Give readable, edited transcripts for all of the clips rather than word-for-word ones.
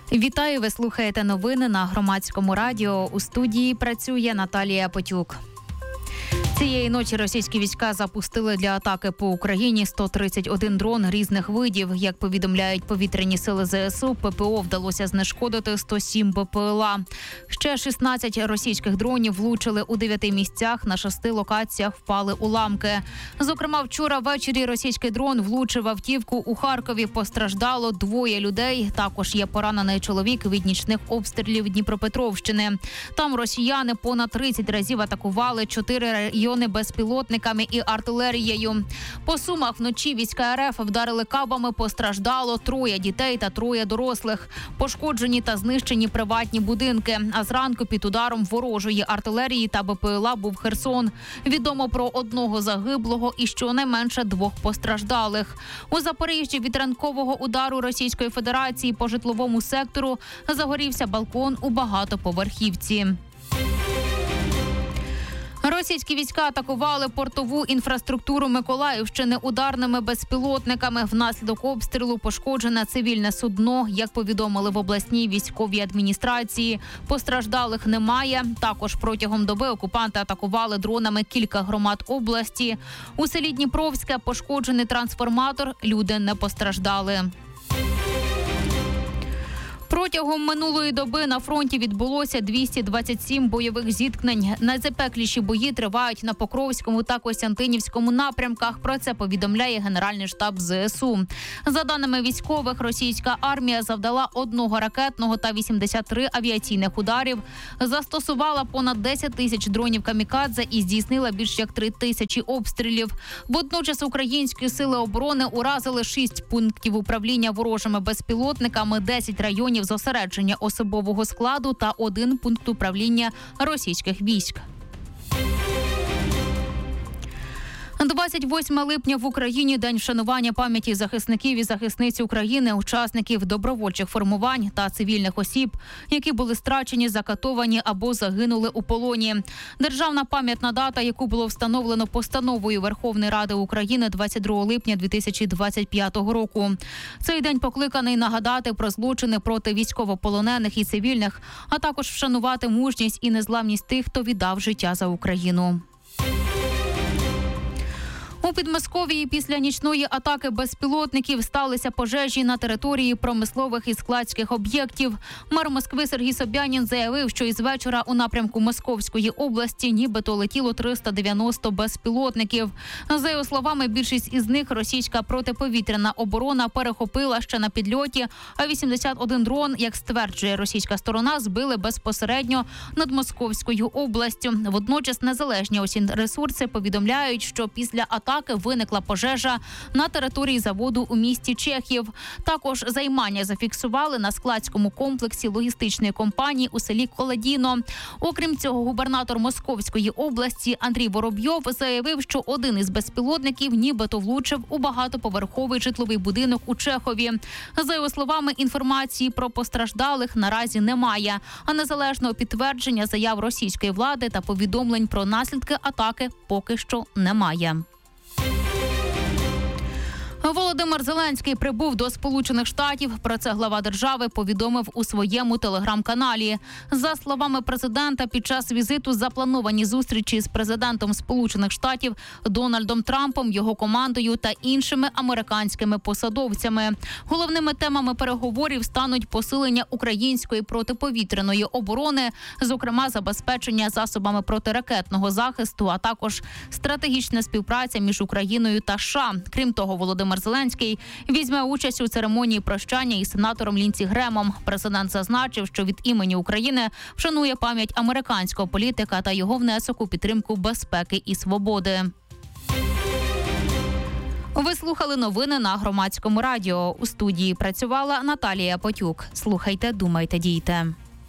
Вітаю, ви слухаєте новини на Громадському радіо. У студії працює Наталія Потюк. Цієї ночі російські війська запустили для атаки по Україні 131 дрон різних видів. Як повідомляють повітряні сили ЗСУ, ППО вдалося знешкодити 107 БПЛА. Ще 16 російських дронів влучили у 9 місцях, на 6 локаціях впали уламки. Зокрема, вчора ввечері російський дрон влучив в автівку у Харкові. Постраждало 2 людей. Також є поранений чоловік від нічних обстрілів Дніпропетровщини. Там росіяни понад 30 разів атакували 4 райони безпілотниками і артилерією. По Сумах вночі війська РФ вдарили кабами, постраждало 3 дітей та 3 дорослих. Пошкоджені та знищені приватні будинки. А зранку під ударом ворожої артилерії та БПЛА був Херсон. Відомо про 1 загиблого і щонайменше 2 постраждалих. У Запоріжжі від ранкового удару Російської Федерації по житловому сектору загорівся балкон у багатоповерхівці. Російські війська атакували портову інфраструктуру Миколаївщини ударними безпілотниками. Внаслідок обстрілу пошкоджене цивільне судно, як повідомили в обласній військовій адміністрації. Постраждалих немає. Також протягом доби окупанти атакували дронами кілька громад області. У селі Дніпровське пошкоджений трансформатор, люди не постраждали. Протягом минулої доби на фронті відбулося 227 бойових зіткнень. Найзапекліші бої тривають на Покровському та Костянтинівському напрямках. Про це повідомляє Генеральний штаб ЗСУ. За даними військових, російська армія завдала 1 ракетного та 83 авіаційних ударів, застосувала понад 10 тисяч дронів камікадзе і здійснила більш як 3 тисячі обстрілів. Водночас українські сили оборони уразили 6 пунктів управління ворожими безпілотниками, 10 районів зосередження особового складу та 1 пункт управління російських військ. 28 липня в Україні – День вшанування пам'яті захисників і захисниць України, учасників добровольчих формувань та цивільних осіб, які були страчені, закатовані або загинули у полоні. Державна пам'ятна дата, яку було встановлено постановою Верховної Ради України 22 липня 2025 року. Цей день покликаний нагадати про злочини проти військовополонених і цивільних, а також вшанувати мужність і незламність тих, хто віддав життя за Україну. У Підмосков'ї після нічної атаки безпілотників сталися пожежі на території промислових і складських об'єктів. Мер Москви Сергій Собянін заявив, що із вечора у напрямку Московської області нібито летіло 390 безпілотників. За його словами, більшість із них російська протиповітряна оборона перехопила ще на підльоті, а 81 дрон, як стверджує російська сторона, збили безпосередньо над Московською областю. Водночас незалежні ресурси повідомляють, що після атаки виникла пожежа на території заводу у місті Чехів. Також займання зафіксували на складському комплексі логістичної компанії у селі Колодіно. Окрім цього, губернатор Московської області Андрій Воробйов заявив, що один із безпілотників нібито влучив у багатоповерховий житловий будинок у Чехові. За його словами, інформації про постраждалих наразі немає, а незалежного підтвердження заяв російської влади та повідомлень про наслідки атаки поки що немає. Володимир Зеленський прибув до Сполучених Штатів. Про це глава держави повідомив у своєму телеграм-каналі. За словами президента, під час візиту заплановані зустрічі з президентом Сполучених Штатів Дональдом Трампом, його командою та іншими американськими посадовцями. Головними темами переговорів стануть посилення української протиповітряної оборони, зокрема забезпечення засобами протиракетного захисту, а також стратегічна співпраця між Україною та США. Крім того, Володимир Зеленський візьме участь у церемонії прощання із сенатором Лінсі Гремом. Президент зазначив, що від імені України вшанує пам'ять американського політика та його внесок у підтримку безпеки і свободи. Ви слухали новини на Громадському радіо. У студії працювала Наталія Потюк. Слухайте, думайте, дійте.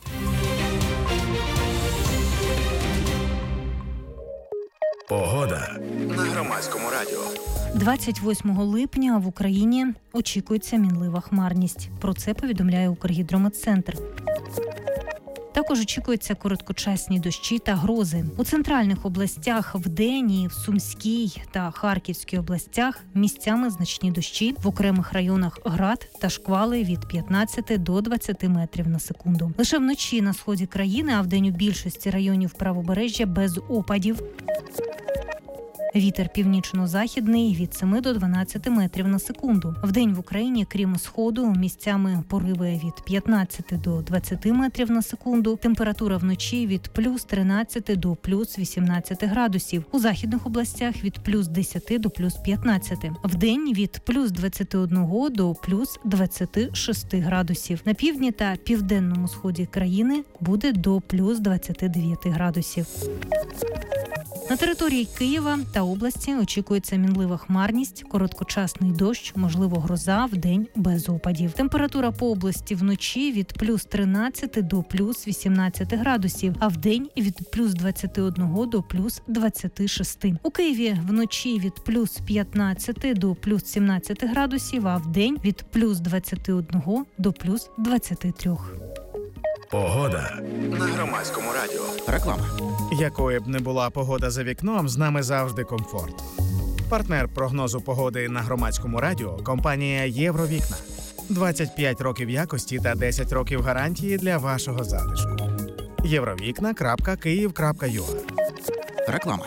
Погода на Громадському радіо. 28 липня в Україні очікується мінлива хмарність. Про це повідомляє Укргідрометцентр. Також очікуються короткочасні дощі та грози. У центральних областях вдень і в Сумській та Харківській областях місцями значні дощі, в окремих районах град та шквали від 15 до 20 метрів на секунду. Лише вночі на сході країни, а вдень у більшості районів правобережжя без опадів. Вітер північно-західний від 7 до 12 метрів на секунду. Вдень в Україні, крім сходу, місцями пориви від 15 до 20 метрів на секунду. Температура вночі від плюс 13 до плюс 18 градусів. У західних областях від плюс 10 до плюс 15. Вдень від плюс 21 до плюс 26 градусів. На півдні та південному сході країни буде до плюс 29 градусів. На території Києва та області очікується мінлива хмарність, короткочасний дощ, можливо гроза, вдень без опадів. Температура по області вночі від плюс 13 до плюс 18 градусів, а вдень від плюс 21 до плюс 26. У Києві вночі від плюс 15 до плюс 17 градусів, а вдень від плюс 21 до плюс 23. Погода на Громадському радіо. Реклама. Якою б не була погода за вікном, з нами завжди комфорт. Партнер прогнозу погоди на Громадському радіо – компанія «Євровікна». 25 років якості та 10 років гарантії для вашого затишку. Євровікна.Київ.ua. Реклама.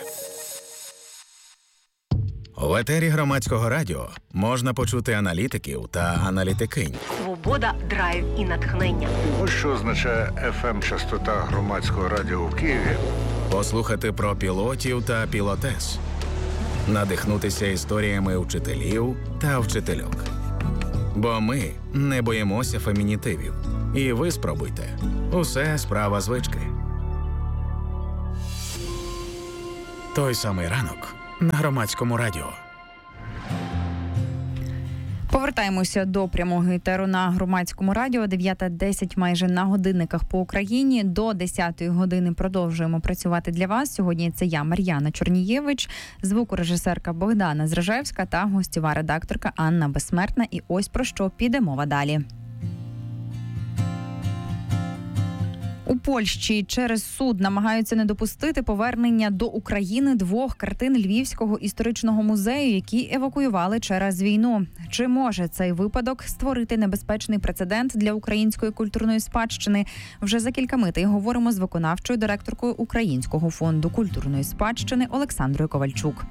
В етері Громадського радіо можна почути аналітиків та аналітикинь. Свобода, драйв і натхнення. Ось що означає FM-частота Громадського радіо в Києві. Послухати про пілотів та пілотес. Надихнутися історіями вчителів та вчительок. Бо ми не боїмося фемінітивів. І ви спробуйте. Усе справа звички. Той самий ранок на Громадському радіо. Повертаємося до прямого етеру на Громадському радіо. 9:10 майже на годинниках по Україні. До 10-ї години продовжуємо працювати для вас. Сьогодні це я, Мар'яна Чорнієвич, звукорежисерка Богдана Зражевська та гостьова редакторка Анна Безсмертна. І ось про що піде мова далі. У Польщі через суд намагаються не допустити повернення до України 2 картин Львівського історичного музею, які евакуювали через війну. Чи може цей випадок створити небезпечний прецедент для української культурної спадщини? Вже за кілька митей говоримо з виконавчою директоркою Українського фонду культурної спадщини Олександрою Ковальчук.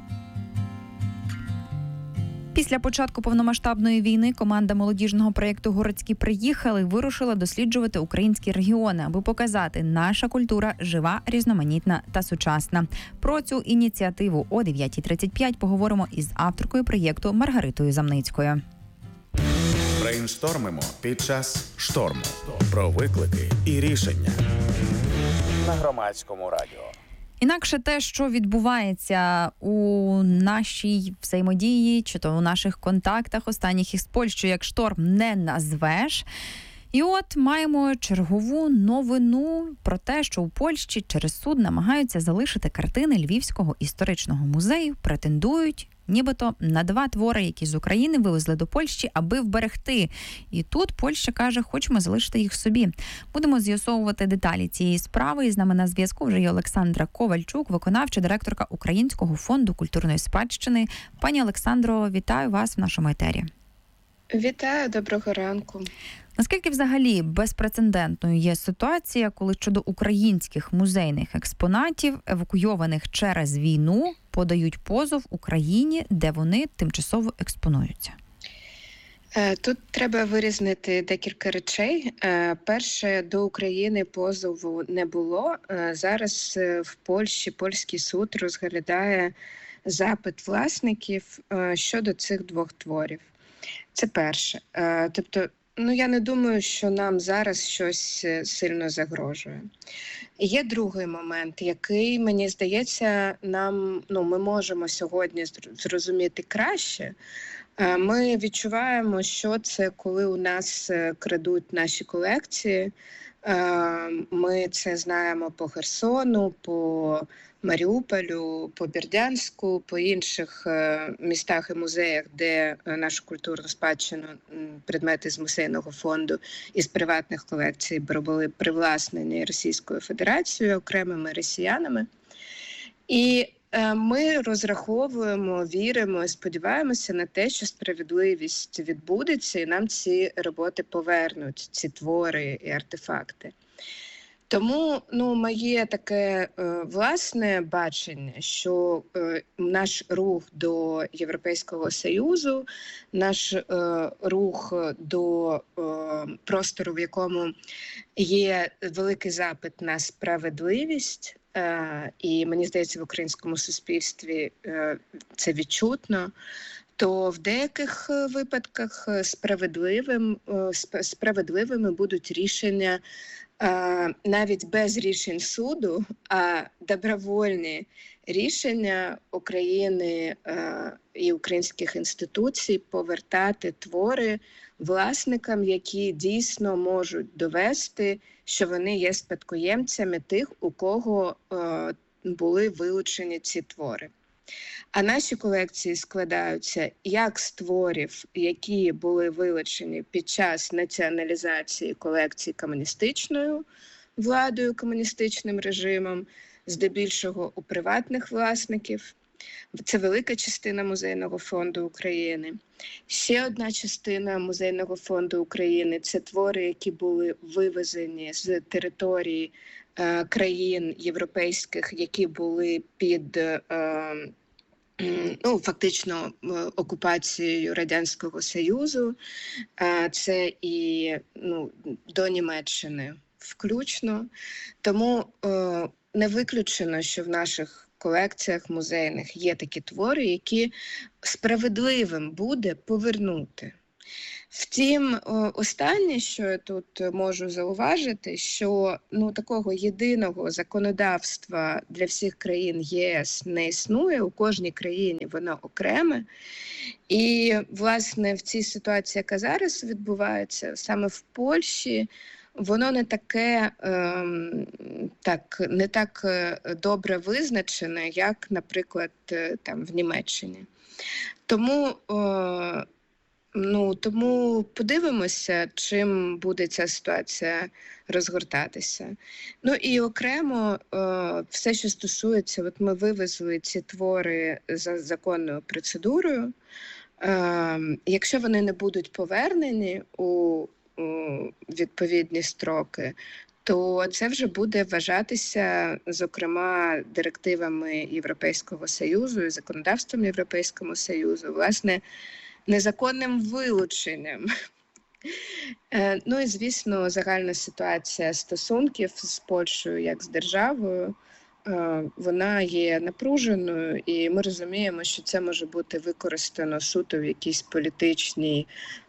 Після початку повномасштабної війни команда молодіжного проєкту «Городські приїхали» вирушила досліджувати українські регіони, аби показати, наша культура жива, різноманітна та сучасна. Про цю ініціативу о 9:35 поговоримо із авторкою проєкту Маргаритою Замницькою. Брейнштормимо під час шторму. Про виклики і рішення на Громадському радіо. Інакше те, що відбувається у нашій взаємодії, чи то у наших контактах останніх із Польщею, як шторм, не назвеш. І от маємо чергову новину про те, що у Польщі через суд намагаються залишити картини Львівського історичного музею, претендують нібито на 2 твори, які з України вивезли до Польщі, аби вберегти. І тут Польща каже, хочемо залишити їх собі. Будемо з'ясовувати деталі цієї справи. І з нами на зв'язку вже є Олександра Ковальчук, виконавча директорка Українського фонду культурної спадщини. Пані Олександро, вітаю вас в нашому етері. Вітаю, доброго ранку. Наскільки взагалі безпрецедентною є ситуація, коли щодо українських музейних експонатів, евакуйованих через війну, подають позов Україні, де вони тимчасово експонуються? Тут треба вирізнити декілька речей. Перше, до України позову не було. Зараз в Польщі польський суд розглядає запит власників щодо цих 2 творів. Це перше. Тобто, я не думаю, що нам зараз щось сильно загрожує. Є другий момент, який, мені здається, ми можемо сьогодні зрозуміти краще. Ми відчуваємо, що це, коли у нас крадуть наші колекції. Ми це знаємо по Херсону, по Маріуполю, по Бердянську, по інших містах і музеях, де нашу культурну спадщину, предмети з музейного фонду і з приватних колекцій були привласнені Російською Федерацією, окремими росіянами. І ми розраховуємо, віримо і сподіваємося на те, що справедливість відбудеться і нам ці роботи повернуть, ці твори і артефакти. Тому моє таке власне бачення, що наш рух до Європейського Союзу, наш рух до простору, в якому є великий запит на справедливість, і мені здається, в українському суспільстві це відчутно, то в деяких випадках справедливими будуть рішення навіть без рішень суду, а добровольні рішення України і українських інституцій повертати твори власникам, які дійсно можуть довести, що вони є спадкоємцями тих, у кого були вилучені ці твори. А наші колекції складаються як з творів, які були вилучені під час націоналізації колекцій комуністичною владою, комуністичним режимом, здебільшого у приватних власників. Це велика частина Музейного фонду України. Ще одна частина Музейного фонду України – це твори, які були вивезені з території країн європейських, які були під фактично окупацією Радянського Союзу. Це і до Німеччини включно. Тому не виключено, що в наших колекціях музейних є такі твори, які справедливим буде повернути. Втім, останнє, що я тут можу зауважити, що такого єдиного законодавства для всіх країн ЄС не існує, у кожній країні воно окреме. І, власне, в цій ситуації, яка зараз відбувається, саме в Польщі, воно не так добре визначене, як, наприклад, там в Німеччині. Тому подивимося, чим буде ця ситуація розгортатися. І окремо все, що стосується, ми вивезли ці твори за законною процедурою. Якщо вони не будуть повернені у відповідні строки, то це вже буде вважатися, зокрема, директивами Європейського Союзу і законодавством Європейського Союзу, власне, незаконним вилученням. І, звісно, загальна ситуація стосунків з Польщею як з державою, вона є напруженою, і ми розуміємо, що це може бути використано суто в якійсь політичній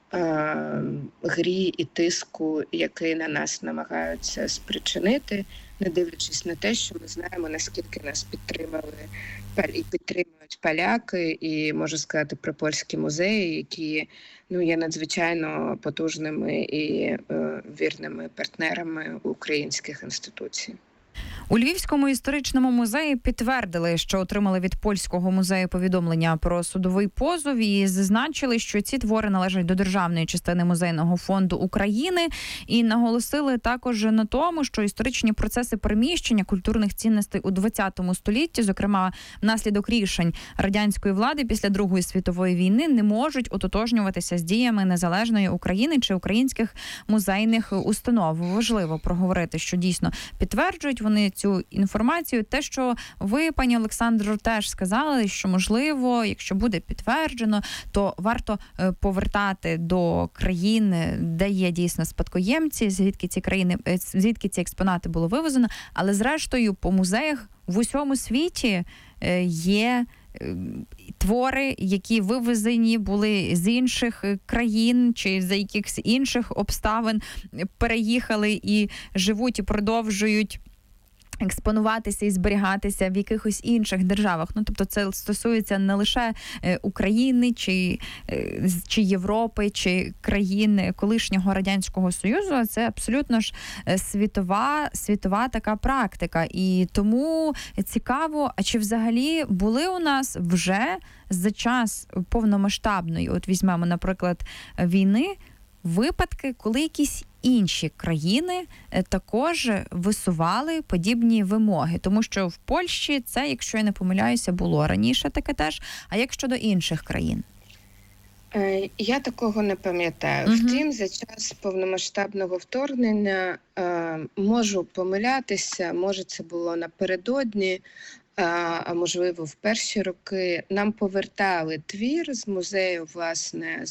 грі і тиску, який на нас намагаються спричинити, не дивлячись на те, що ми знаємо, наскільки нас підтримали і підтримують поляки, і можу сказати про польські музеї, які є надзвичайно потужними і вірними партнерами українських інституцій. У Львівському історичному музеї підтвердили, що отримали від польського музею повідомлення про судовий позов і зазначили, що ці твори належать до державної частини Музейного фонду України, і наголосили також на тому, що історичні процеси переміщення культурних цінностей у ХХ столітті, зокрема внаслідок рішень радянської влади після Другої світової війни, не можуть ототожнюватися з діями незалежної України чи українських музейних установ. Важливо проговорити, що дійсно підтверджують вони цю інформацію. Те, що ви, пані Олександро, теж сказали, що, можливо, якщо буде підтверджено, то варто повертати до країн, де є дійсно спадкоємці, звідки ці експонати було вивезено. Але, зрештою, по музеях в усьому світі є твори, які вивезені були з інших країн чи за якихось інших обставин, переїхали і живуть, і продовжують експонуватися і зберігатися в якихось інших державах. Ну, тобто це стосується не лише України, чи Європи, чи країн колишнього Радянського Союзу, а це абсолютно ж світова така практика. І тому цікаво, а чи взагалі були у нас вже за час повномасштабної, от візьмемо, наприклад, війни, випадки, коли якісь інші країни також висували подібні вимоги. Тому що в Польщі це, якщо я не помиляюся, було раніше таке теж. А як щодо інших країн? Я такого не пам'ятаю. Втім, за час повномасштабного вторгнення можу помилятися, може це було напередодні, а можливо в перші роки. Нам повертали твір з музею, власне,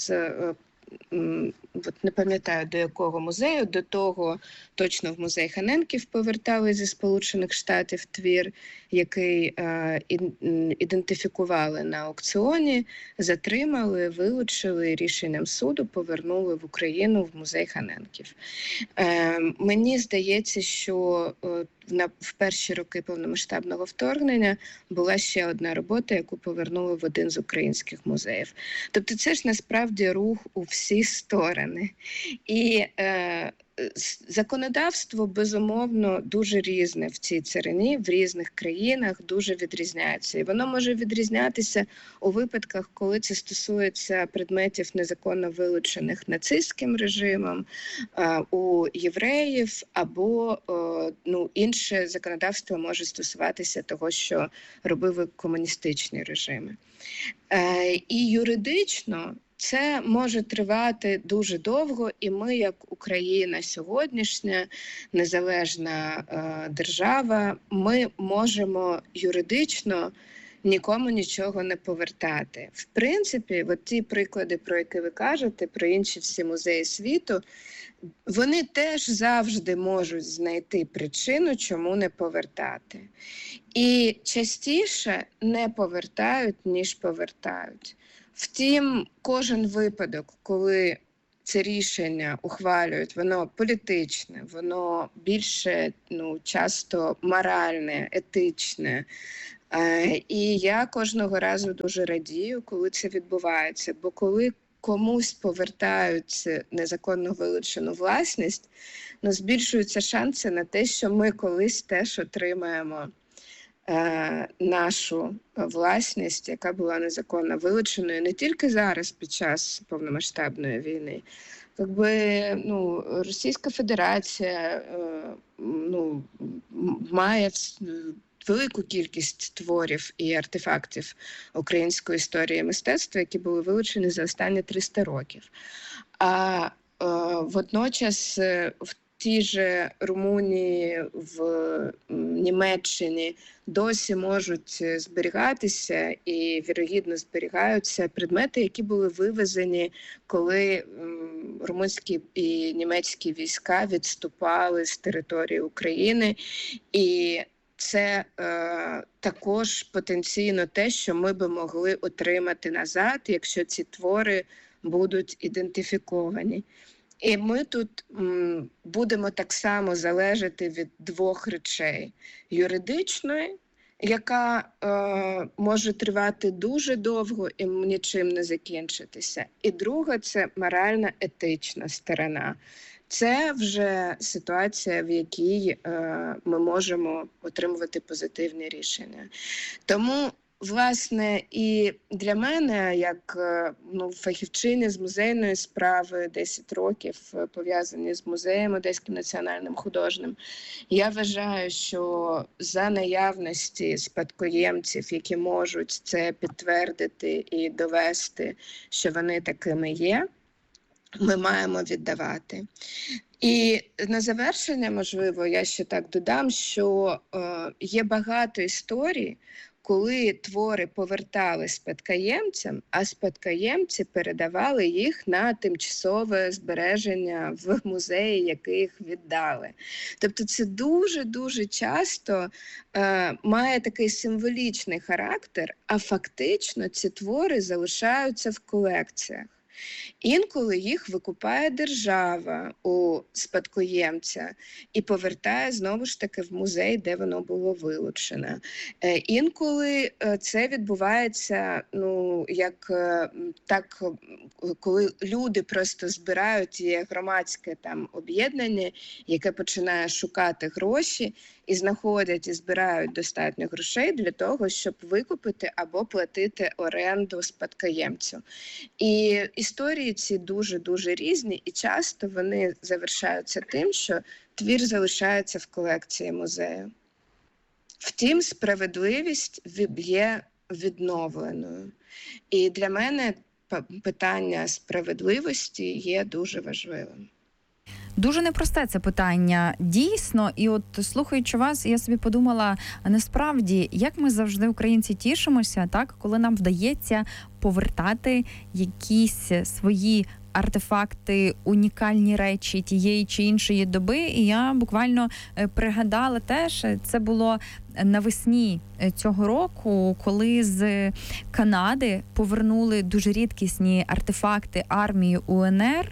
не пам'ятаю до якого музею, до того точно в музей Ханенків повертали зі Сполучених Штатів твір, який ідентифікували на аукціоні, затримали, вилучили, рішенням суду повернули в Україну в музей Ханенків. Мені здається, що в перші роки повномасштабного вторгнення була ще одна робота, яку повернули в один з українських музеїв. Тобто це ж насправді рух у всі сторони. І законодавство, безумовно, дуже різне в цій царині, в різних країнах дуже відрізняється. І воно може відрізнятися у випадках, коли це стосується предметів, незаконно вилучених нацистським режимом, у євреїв, або інше законодавство може стосуватися того, що робили комуністичні режими. І юридично це може тривати дуже довго, і ми, як Україна сьогоднішня, незалежна держава, ми можемо юридично нікому нічого не повертати. В принципі, от ті приклади, про які ви кажете, про інші всі музеї світу, вони теж завжди можуть знайти причину, чому не повертати. І частіше не повертають, ніж повертають. Втім, кожен випадок, коли це рішення ухвалюють, воно політичне, воно більше, часто моральне, етичне. І я кожного разу дуже радію, коли це відбувається, бо коли комусь повертають незаконно вилучену власність, збільшуються шанси на те, що ми колись теж отримаємо нашу власність, яка була незаконно вилученою не тільки зараз під час повномасштабної війни. Російська Федерація має велику кількість творів і артефактів української історії і мистецтва, які були вилучені за останні 300 років. А водночас в тій же Румунії, в Німеччині досі можуть зберігатися і, вірогідно, зберігаються предмети, які були вивезені, коли румунські і німецькі війська відступали з території України. І це також потенційно те, що ми би могли отримати назад, якщо ці твори будуть ідентифіковані. І ми тут будемо так само залежати від двох речей. Юридичної, яка може тривати дуже довго і нічим не закінчитися. І друга – це морально-етична сторона. Це вже ситуація, в якій ми можемо отримувати позитивні рішення. Тому, власне, і для мене, як фахівчині з музейної справи, 10 років пов'язані з музеєм Одеським національним художнім, я вважаю, що за наявності спадкоємців, які можуть це підтвердити і довести, що вони такими є, ми маємо віддавати. І на завершення, можливо, я ще так додам, що є багато історій, коли твори повертали спадкоємцям, а спадкоємці передавали їх на тимчасове збереження в музеї, яких віддали. Тобто це дуже-дуже часто має такий символічний характер, а фактично ці твори залишаються в колекціях. Інколи їх викупає держава у спадкоємця і повертає знову ж таки в музей, де воно було вилучено. Інколи це відбувається, коли люди просто збирають, є громадське там об'єднання, яке починає шукати гроші і знаходять і збирають достатньо грошей для того, щоб викупити або платити оренду спадкоємцю. І історії ці дуже-дуже різні, і часто вони завершаються тим, що твір залишається в колекції музею. Втім, справедливість є відновленою. І для мене питання справедливості є дуже важливим. Дуже непросте це питання, дійсно. І от слухаючи вас, я собі подумала, насправді, як ми завжди, українці, тішимося, так, коли нам вдається повертати якісь свої артефакти, унікальні речі тієї чи іншої доби. І я буквально пригадала теж, це було навесні цього року, коли з Канади повернули дуже рідкісні артефакти армії УНР.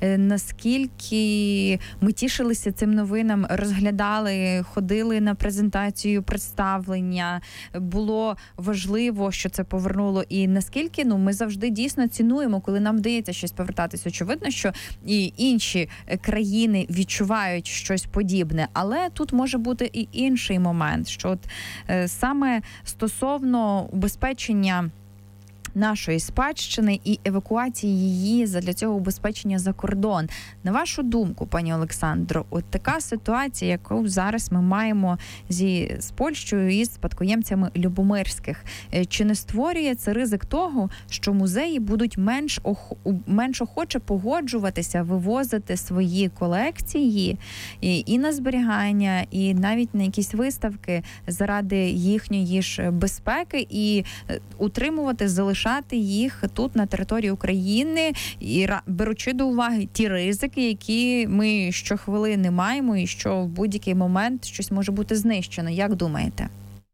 Наскільки ми тішилися цим новинам, розглядали, ходили на презентацію, представлення. Було важливо, що це повернуло. І наскільки ми завжди дійсно цінуємо, коли нам вдається щось повертатись. Очевидно, що і інші країни відчувають щось подібне. Але тут може бути і інший момент, що от саме стосовно убезпечення нашої спадщини і евакуації її задля цього убезпечення за кордон. На вашу думку, пані Олександро, от така ситуація, яку зараз ми маємо з Польщею і з спадкоємцями Любомирських, чи не створює це ризик того, що музеї будуть менш охоче погоджуватися, вивозити свої колекції і на зберігання, і навіть на якісь виставки заради їхньої ж безпеки, і утримувати, залишати їх тут на території України, і беручи до уваги ті ризики, які ми щохвилини маємо, і що в будь-який момент щось може бути знищено. Як думаєте?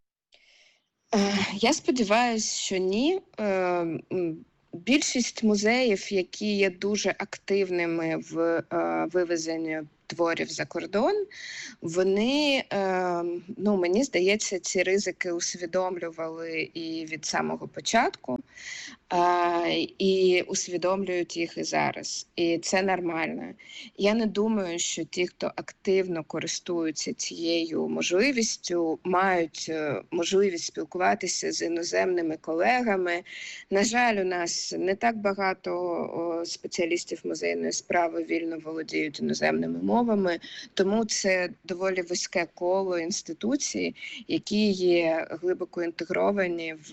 Я сподіваюся, що ні. Більшість музеїв, які є дуже активними в вивезенні творів за кордон, вони, мені здається, ці ризики усвідомлювали і від самого початку, і усвідомлюють їх і зараз. І це нормально. Я не думаю, що ті, хто активно користуються цією можливістю, мають можливість спілкуватися з іноземними колегами. На жаль, у нас не так багато спеціалістів музейної справи вільно володіють іноземними мовами, тому це доволі вузьке коло інституцій, які є глибоко інтегровані в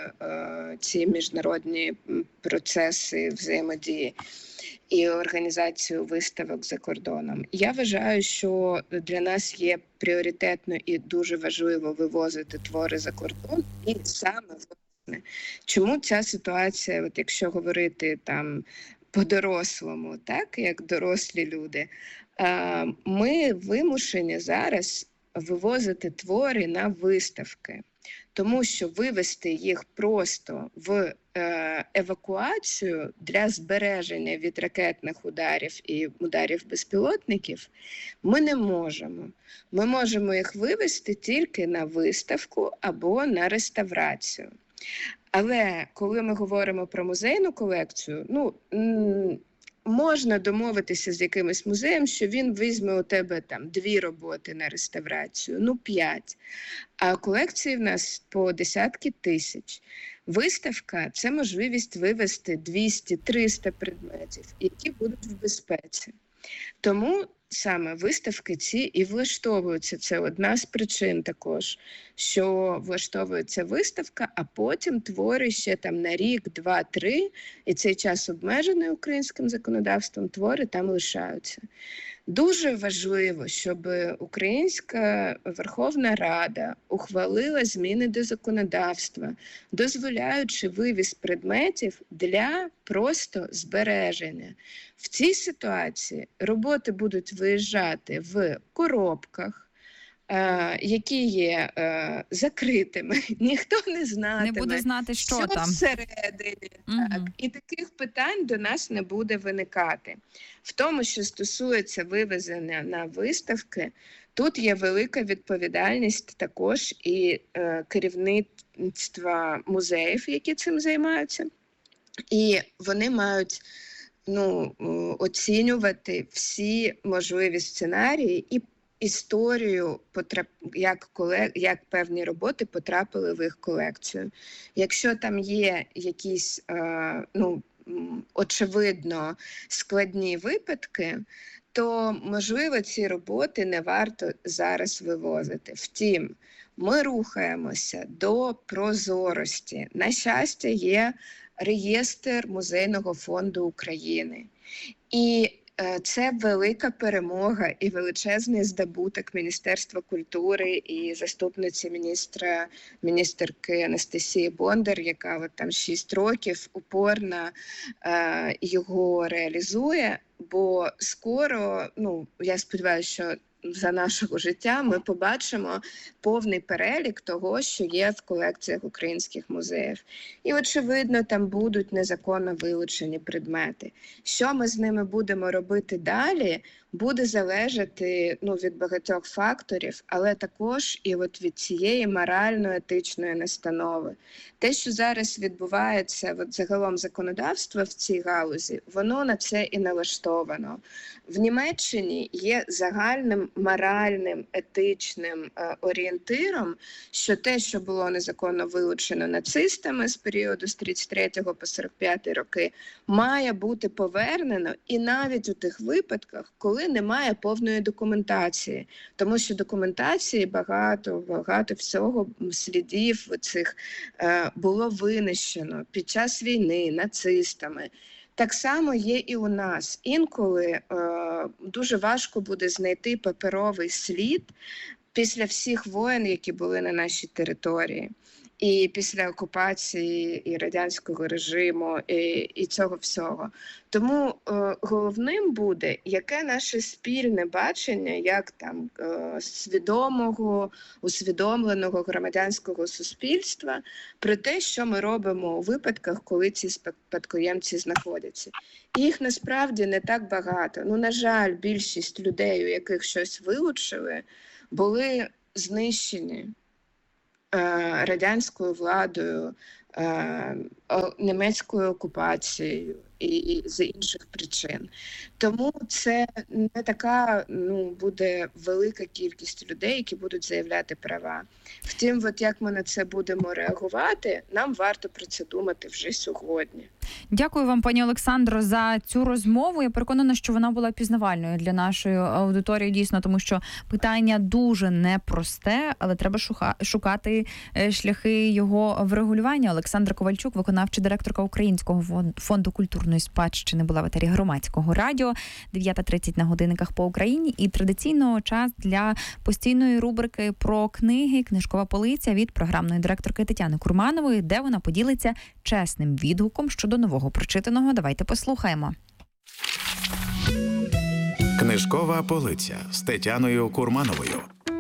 ці міжнародні процеси взаємодії і організацію виставок за кордоном. Я вважаю, що для нас є пріоритетно і дуже важливо вивозити твори за кордон, і саме власне, чому ця ситуація, от якщо говорити там по-дорослому, так, як дорослі люди, ми вимушені зараз вивозити твори на виставки, тому що вивезти їх просто в евакуацію для збереження від ракетних ударів і ударів безпілотників ми не можемо. Ми можемо їх вивезти тільки на виставку або на реставрацію. Але коли ми говоримо про музейну колекцію, можна домовитися з якимось музеєм, що він візьме у тебе там 2 роботи на реставрацію, 5. А колекції в нас по десятки тисяч. Виставка – це можливість вивезти 200-300 предметів, які будуть в безпеці. Тому саме виставки ці і влаштовуються. Це одна з причин також, що влаштовується виставка, а потім твори ще там на рік, 2, 3, і цей час обмежений українським законодавством, твори там лишаються. Дуже важливо, щоб Українська Верховна Рада ухвалила зміни до законодавства, дозволяючи вивіз предметів для просто збереження. В цій ситуації роботи будуть виїжджати в коробках, які є закритими, ніхто не знатиме. Не буде знати, що там. Всередині. Так. І таких питань до нас не буде виникати. В тому, що стосується вивезення на виставки, тут є велика відповідальність також і керівництва музеїв, які цим займаються. І вони мають оцінювати всі можливі сценарії і історію, як певні роботи потрапили в їх колекцію. Якщо там є якісь, очевидно, складні випадки, то, можливо, ці роботи не варто зараз вивозити. Втім, ми рухаємося до прозорості. На щастя, є реєстр Музейного фонду України. І це велика перемога і величезний здобуток Міністерства культури і заступниці міністерки Анастасії Бондар, яка там 6 років упорно його реалізує. Бо скоро, я сподіваюся, що за нашого життя ми побачимо повний перелік того, що є в колекціях українських музеїв. І, очевидно, там будуть незаконно вилучені предмети. Що ми з ними будемо робити далі, буде залежати від багатьох факторів, але також і від цієї морально-етичної настанови. Те, що зараз відбувається, загалом законодавство в цій галузі, воно на це і налаштовано. В Німеччині є загальним моральним, етичним орієнтиром, що те, що було незаконно вилучено нацистами з періоду з 33 по 45 роки, має бути повернено і навіть у тих випадках, коли немає повної документації. Тому що документації багато всього, слідів цих було винищено під час війни нацистами. Так само є і у нас. Інколи дуже важко буде знайти паперовий слід після всіх воєн, які були на нашій території. І після окупації, і радянського режиму, і цього всього. Тому головним буде, яке наше спільне бачення, як там усвідомленого громадянського суспільства про те, що ми робимо у випадках, коли ці спадкоємці знаходяться. І їх насправді не так багато. На жаль, більшість людей, у яких щось вилучили, були знищені радянською владою, німецькою окупацією і з інших причин. Тому це не така буде велика кількість людей, які будуть заявляти права. Втім, як ми на це будемо реагувати, нам варто про це думати вже сьогодні. Дякую вам, пані Олександро, за цю розмову. Я переконана, що вона була пізнавальною для нашої аудиторії, дійсно, тому що питання дуже непросте, але треба шукати шляхи його врегулювання. Олександра Ковальчук, виконавча директорка Українського фонду культурної спадщини, була в етері Громадського радіо. 9:30 на годинниках по Україні. І традиційно час для постійної рубрики про книги «Книжкова полиця» від програмної директорки Тетяни Курманової, де вона поділиться чесним відгуком щодо нового прочитаного. Давайте послухаємо. Книжкова полиця з Тетяною Курмановою.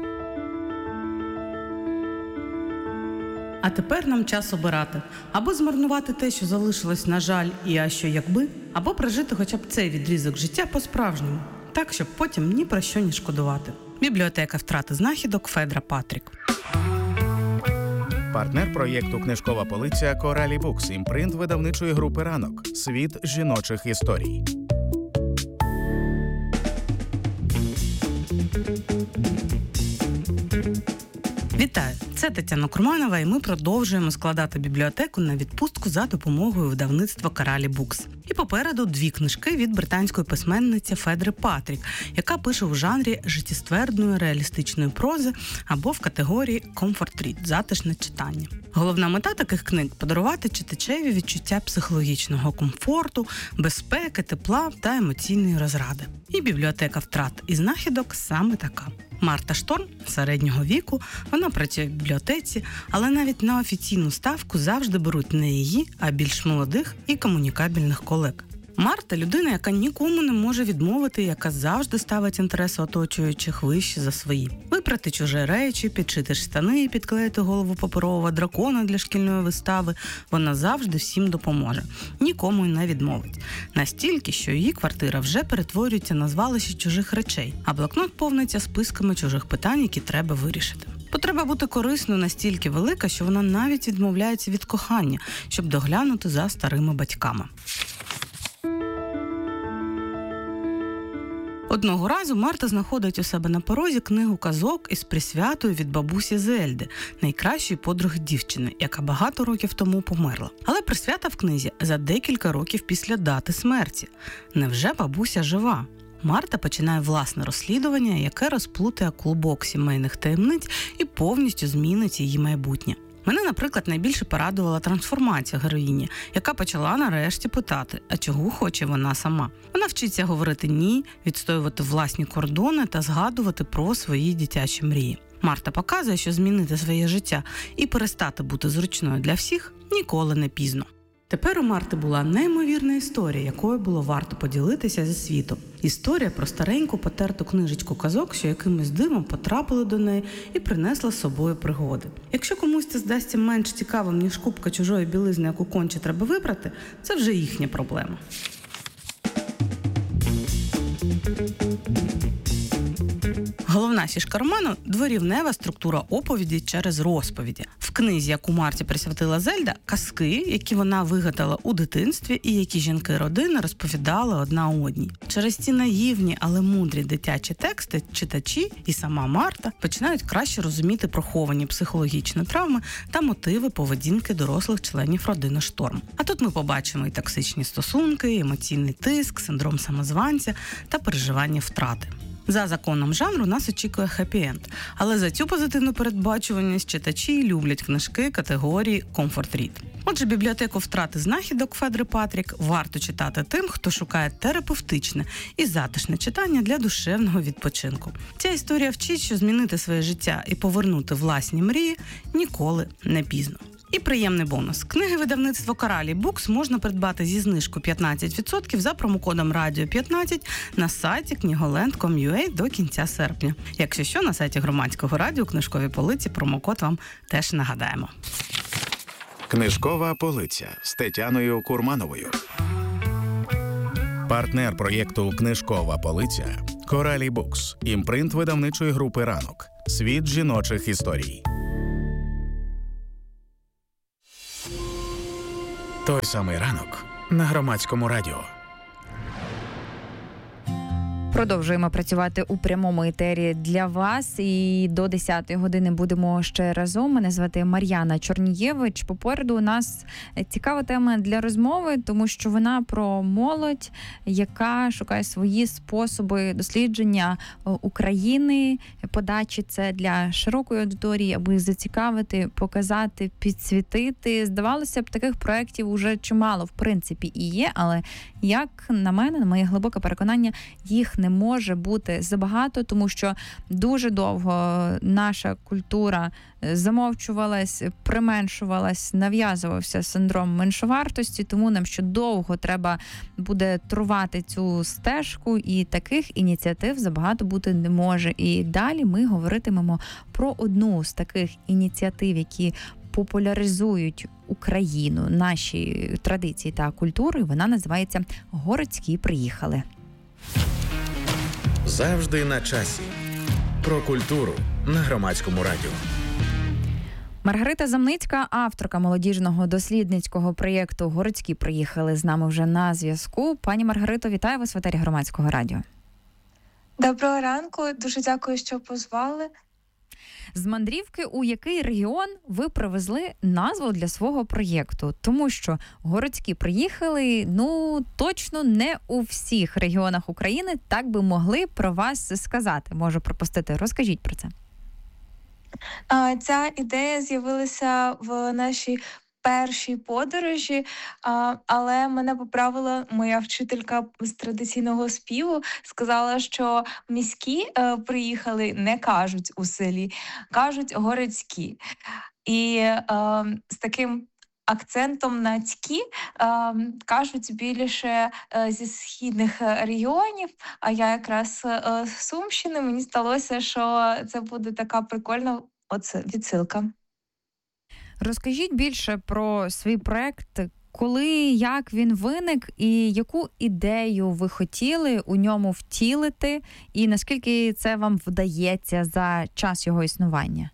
А тепер нам час обирати. Або змарнувати те, що залишилось, на жаль, і а що якби, або прожити хоча б цей відрізок життя по-справжньому, так, щоб потім ні про що не шкодувати. Бібліотека втрати знахідок Федра Патрік. Партнер проєкту «Книжкова полиця» Коралі Букс, імпринт видавничої групи «Ранок». Світ жіночих історій. Вітаю! Це Тетяна Курманова, і ми продовжуємо складати бібліотеку на відпустку за допомогою видавництва Коралі Букс. І попереду 2 книжки від британської письменниці Федри Патрік, яка пише в жанрі життєствердної реалістичної прози або в категорії «Comfort Read» – затишне читання. Головна мета таких книг – подарувати читачеві відчуття психологічного комфорту, безпеки, тепла та емоційної розради. І бібліотека втрат і знахідок саме така. Марта Шторм середнього віку, вона працює в бібліотеці, але навіть на офіційну ставку завжди беруть не її, а більш молодих і комунікабельних колег. Марта – людина, яка нікому не може відмовити, яка завжди ставить інтереси оточуючих вище за свої. Ви випрати чужі речі, підшити штани і підклеїти голову паперового дракона для шкільної вистави. Вона завжди всім допоможе. Нікому й не відмовить. Настільки, що її квартира вже перетворюється на звалище чужих речей, а блокнот повниться списками чужих питань, які треба вирішити. Потреба бути корисною настільки велика, що вона навіть відмовляється від кохання, щоб доглянути за старими батьками. Одного разу Марта знаходить у себе на порозі книгу казок із присвятою від бабусі Зельди, найкращої подруги дівчини, яка багато років тому померла. Але присвята в книзі за декілька років після дати смерті. Невже бабуся жива? Марта починає власне розслідування, яке розплутає клубок сімейних таємниць і повністю змінить її майбутнє. Мене, наприклад, найбільше порадувала трансформація героїні, яка почала нарешті питати, а чого хоче вона сама. Вона вчиться говорити «ні», відстоювати власні кордони та згадувати про свої дитячі мрії. Марта показує, що змінити своє життя і перестати бути зручною для всіх ніколи не пізно. Тепер у Марти була неймовірна історія, якою було варто поділитися зі світом. Історія про стареньку потерту книжечку казок, що якимось дивом потрапили до неї і принесла з собою пригоди. Якщо комусь це здасться менш цікавим, ніж купка чужої білизни, яку конче треба випрати, це вже їхня проблема. Головна фішка роману – дворівнева структура оповіді через розповіді. В книзі, яку Марті присвятила Зельда, казки, які вона вигадала у дитинстві і які жінки родини розповідали одна одній. Через ці наївні, але мудрі дитячі тексти читачі і сама Марта починають краще розуміти приховані психологічні травми та мотиви поведінки дорослих членів родини Шторм. А тут ми побачимо і токсичні стосунки, і емоційний тиск, синдром самозванця та переживання втрати. За законом жанру нас очікує хеппі-енд, але за цю позитивну передбачуваність читачі люблять книжки категорії «Comfort Read». Отже, бібліотеку втрати знахідок Федри Патрік варто читати тим, хто шукає терапевтичне і затишне читання для душевного відпочинку. Ця історія вчить, що змінити своє життя і повернути власні мрії ніколи не пізно. І приємний бонус. Книги видавництва Каралі Букс можна придбати зі знижкою 15% за промокодом «Радіо15» на сайті knigoland.com.ua до кінця серпня. Якщо що, на сайті Громадського радіо книжкові полиці промокод вам теж нагадаємо. Книжкова полиця з Тетяною Курмановою. Партнер проєкту «Книжкова полиця» – Каралі Букс, імпринт видавничої групи «Ранок». Світ жіночих історій. Той самий ранок на Громадському радіо. Продовжуємо працювати у прямому етері для вас. І до 10-ї години будемо ще разом. Мене звати Мар'яна Чорнієвич. Попереду у нас цікава тема для розмови, тому що вона про молодь, яка шукає свої способи дослідження України, подачі це для широкої аудиторії, аби зацікавити, показати, підсвітити. Здавалося б, таких проєктів уже чимало, в принципі, і є, але, як на мене, на моє глибоке переконання, їх не може бути забагато, тому що дуже довго наша культура замовчувалась, применшувалась, нав'язувався синдром меншовартості, тому нам ще довго треба буде трувати цю стежку, і таких ініціатив забагато бути не може. І далі ми говоритимемо про одну з таких ініціатив, які популяризують Україну, наші традиції та культури. Вона називається «Городські приїхали». Завжди на часі. Про культуру на Громадському радіо. Маргарита Замницька, авторка молодіжного дослідницького проєкту «Городські приїхали», з нами вже на зв'язку. Пані Маргарито, вітаю вас в етері Громадського радіо. Доброго ранку, дуже дякую, що позвали. З мандрівки у який регіон ви привезли назву для свого проєкту? Тому що «Городські приїхали», точно не у всіх регіонах України так би могли про вас сказати. Можу припустити. Розкажіть про це. Ця ідея з'явилася в нашій першій подорожі, але мене поправила моя вчителька з традиційного співу, сказала, що міські приїхали не кажуть у селі, кажуть городські. І з таким акцентом на «ські», кажуть більше зі східних регіонів, а я якраз з Сумщини. Мені здалося, що це буде така прикольна відсилка. Розкажіть більше про свій проект. Коли, як він виник і яку ідею ви хотіли у ньому втілити, і наскільки це вам вдається за час його існування?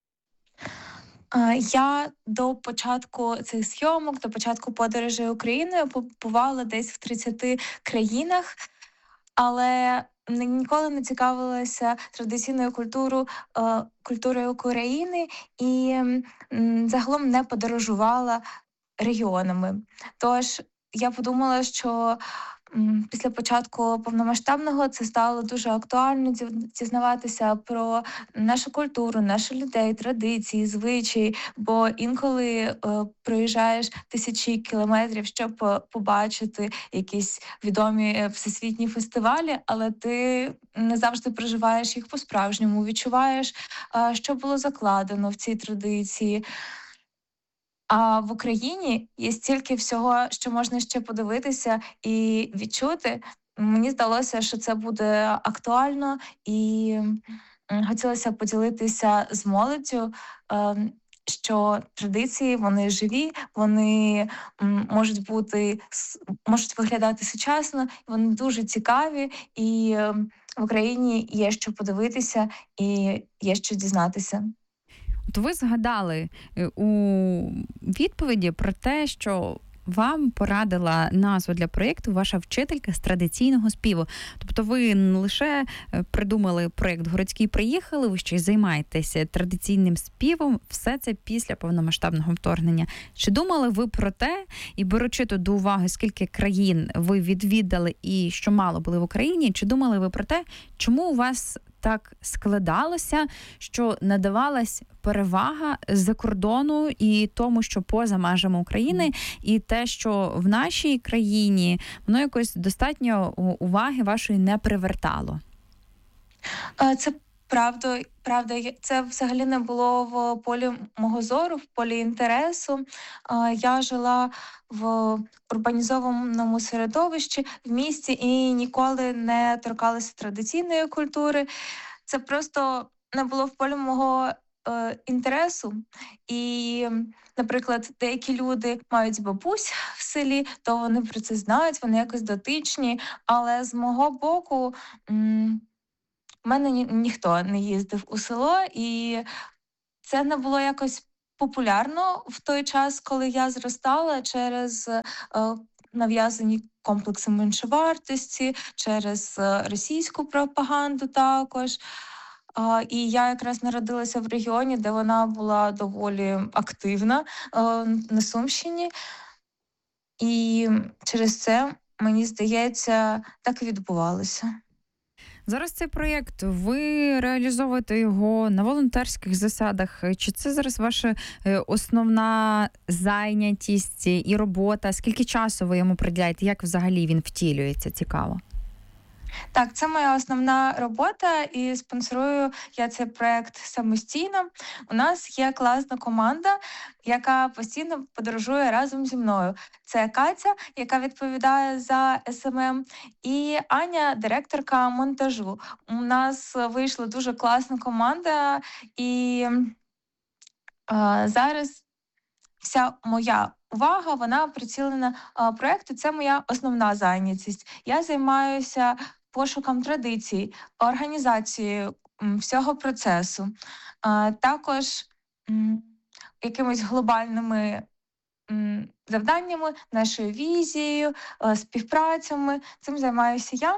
Я до початку цих зйомок, до початку подорожі Україною побувала десь в 30 країнах, але ніколи не цікавилася традиційною культурою України і загалом не подорожувала регіонами. Тож я подумала, що після початку повномасштабного це стало дуже актуально дізнаватися про нашу культуру, наших людей, традиції, звичаї, бо інколи проїжджаєш тисячі кілометрів, щоб побачити якісь відомі всесвітні фестивалі, але ти не завжди проживаєш їх по-справжньому, відчуваєш, що було закладено в ці традиції. А в Україні є стільки всього, що можна ще подивитися і відчути. Мені здалося, що це буде актуально, і хотілося поділитися з молоддю, що традиції, вони живі, вони можуть виглядати сучасно, вони дуже цікаві, і в Україні є що подивитися і є що дізнатися. От ви згадали у відповіді про те, що вам порадила назву для проєкту ваша вчителька з традиційного співу. Тобто ви не лише придумали проєкт «Городські приїхали», ви ще й займаєтеся традиційним співом, все це після повномасштабного вторгнення. Чи думали ви про те, і беручи то до уваги, скільки країн ви відвідали і що мало були в Україні, чи думали ви про те, чому у вас так складалося, що надавалась перевага з-за кордону і тому, що поза межами України, і те, що в нашій країні воно якось достатньо уваги вашої не привертало? Це правда. Це взагалі не було в полі мого зору, в полі інтересу. Я жила в урбанізованому середовищі, в місті і ніколи не торкалася традиційної культури. Це просто не було в полі мого інтересу. І, наприклад, деякі люди мають бабусь в селі, то вони про це знають, вони якось дотичні, але з мого боку в мене ніхто не їздив у село, і це не було якось популярно в той час, коли я зростала, через нав'язані комплекси меншовартості, через російську пропаганду також. І я якраз народилася в регіоні, де вона була доволі активна, на Сумщині. І через це, мені здається, так і відбувалося. Зараз цей проєкт, ви реалізовуєте його на волонтерських засадах. Чи це зараз ваша основна зайнятість і робота? Скільки часу ви йому приділяєте? Як взагалі він втілюється? Цікаво. Так, це моя основна робота, і спонсорую я цей проект самостійно. У нас є класна команда, яка постійно подорожує разом зі мною. Це Катя, яка відповідає за СММ, і Аня, директорка монтажу. У нас вийшла дуже класна команда, і зараз вся моя увага, вона прицілена проєкту. Це моя основна зайнятість. Я займаюся пошуком традицій, організацією всього процесу, також якимись глобальними завданнями, нашою візією, співпрацями. Цим займаюся я.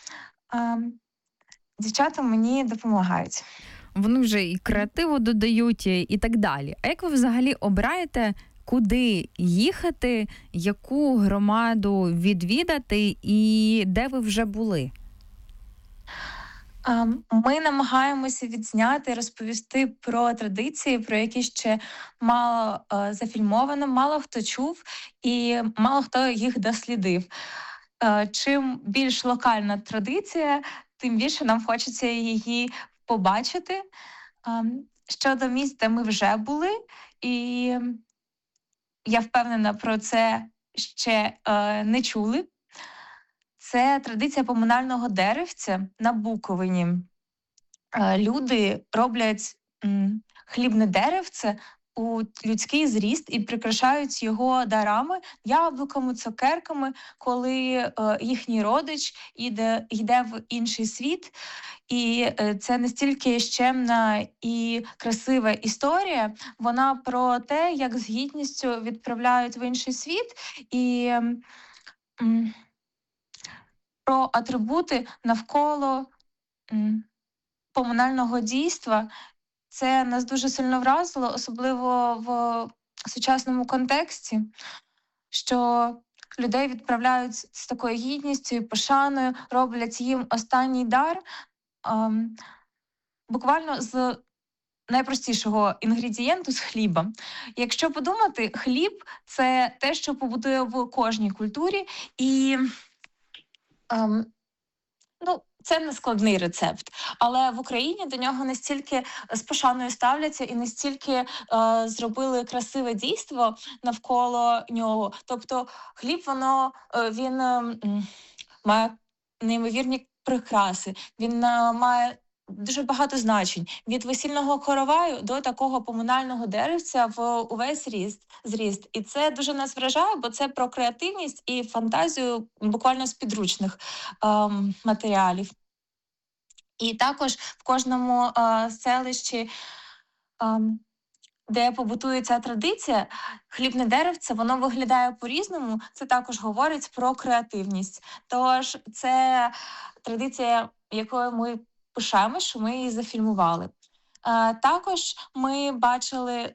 Дівчата мені допомагають. Вони вже і креативу додають, і так далі. А як ви взагалі обираєте, куди їхати, яку громаду відвідати і де ви вже були? Ми намагаємося відзняти, розповісти про традиції, про які ще мало зафільмовано, мало хто чув і мало хто їх дослідив. Чим більш локальна традиція, тим більше нам хочеться її побачити. Щодо місць, де ми вже були, і я впевнена, про це ще не чули. Це традиція поминального деревця на Буковині. Люди роблять хлібне деревце у людський зріст і прикрашають його дарами, яблуками, цукерками, коли їхній родич йде в інший світ. І це настільки щемна і красива історія. Вона про те, як з гідністю відправляють в інший світ, і про атрибути навколо поминального дійства. Це нас дуже сильно вразило, особливо в сучасному контексті, що людей відправляють з такою гідністю і пошаною, роблять їм останній дар буквально з найпростішого інгредієнту, з хліба. Якщо подумати, хліб – це те, що побутує в кожній культурі, і це не складний рецепт, але в Україні до нього настільки з пошаною ставляться і настільки зробили красиве дійство навколо нього. Тобто хліб, він має неймовірні прикраси, він має дуже багато значень. Від весільного короваю до такого поминального деревця в увесь зріст. І це дуже нас вражає, бо це про креативність і фантазію буквально з підручних матеріалів. І також в кожному селищі, де побутує ця традиція, хлібне деревце, воно виглядає по-різному. Це також говорить про креативність. Тож це традиція, якою ми пишаємо, що ми її зафільмували. Також ми бачили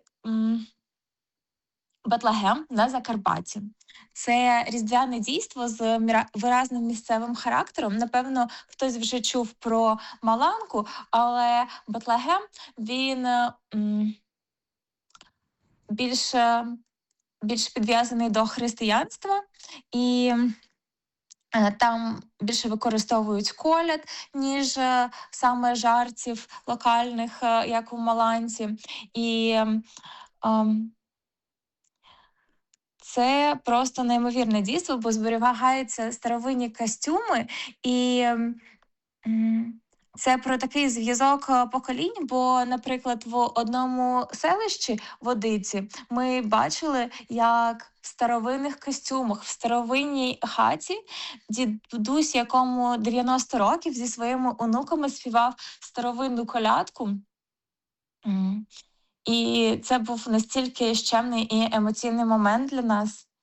Бетлегем на Закарпатті. Це різдвяне дійство з виразним місцевим характером. Напевно, хтось вже чув про Маланку, але Бетлегем, він більш підв'язаний до християнства, і там більше використовують коляд, ніж саме жартів локальних, як у Маланці. І це просто неймовірне дійство, бо зберігаються старовинні костюми, і це про такий зв'язок поколінь, бо, наприклад, в одному селищі Водиці ми бачили, як в старовинних костюмах, в старовинній хаті дідусь, якому 90 років, зі своїми онуками співав старовинну колядку. І це був настільки щемний і емоційний момент для нас.